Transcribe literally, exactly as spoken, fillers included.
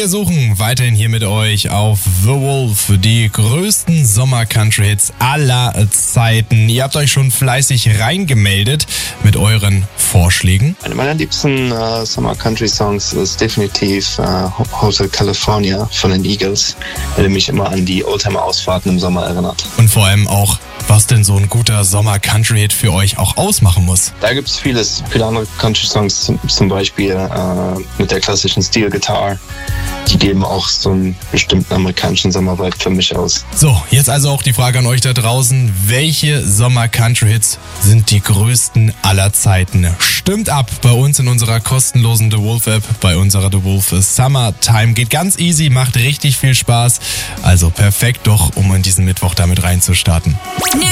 Wir suchen weiterhin hier mit euch auf The Wolf die größten Sommer-Country-Hits aller Zeiten. Ihr habt euch schon fleißig reingemeldet mit euren Vorschlägen. Eine meiner liebsten äh, Sommer-Country-Songs ist definitiv äh, Hotel California von den Eagles, der mich immer an die Oldtimer-Ausfahrten im Sommer erinnert. Und vor allem auch, was denn so ein guter Sommer-Country-Hit für euch auch ausmachen muss. Da gibt es vieles, viele andere Country-Songs, zum, zum Beispiel äh, mit der klassischen Steel-Guitar. Die geben auch so einen bestimmten amerikanischen Sommer-Vibe für mich aus. So, jetzt also auch die Frage an euch da draußen. Welche Sommer-Country-Hits sind die größten aller Zeiten? Stimmt ab bei uns in unserer kostenlosen The Wolf App, bei unserer The Wolf Summertime. Geht ganz easy, macht richtig viel Spaß. Also perfekt doch, um an diesen Mittwoch damit reinzustarten. New